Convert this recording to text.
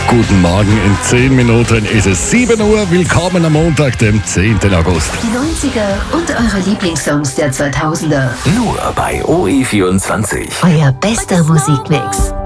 Guten Morgen, in 10 Minuten ist es 7 Uhr. Willkommen am Montag, dem 10. August. Die 90er und eure Lieblingssongs der 2000er. Nur bei OE24. Euer bester Musikmix.